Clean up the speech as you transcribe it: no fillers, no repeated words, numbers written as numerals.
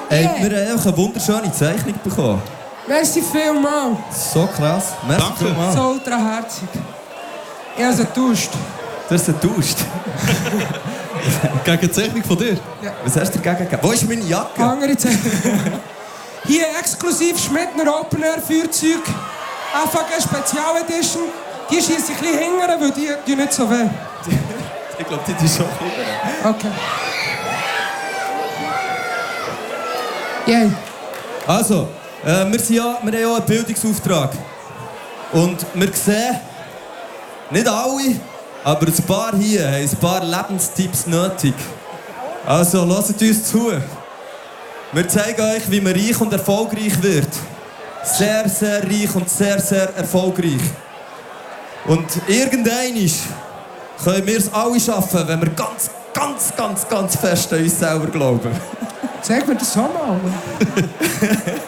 Hey, wir haben eine wunderschöne Zeichnung bekommen. Merci vielmals. So krass. Merci vielmals. So ultra herzig. Ich habe sie getauscht. Du hast sie getauscht. Gegen die Zeichnung von dir? Ja. Was hast du dagegen gegeben? Wo ist meine Jacke? Andere Zeichnung. Hier exklusiv Schmidtner Open Air Feuerzeug. AVG Spezial Edition. Die schießen ein bisschen hingern, weil die nicht so weh. Ich glaube, die ist schon kleiner. Okay. Yay. Also, wir haben ja einen Bildungsauftrag. Und wir sehen, nicht alle, aber ein paar hier haben ein paar Lebenstipps nötig. Also, hört uns zu. Wir zeigen euch, wie man reich und erfolgreich wird. Sehr, sehr reich und sehr, sehr erfolgreich. Und irgendwann können wir es alle schaffen, wenn wir ganz, ganz, ganz, ganz fest an uns selber glauben. Sag mir das auch mal.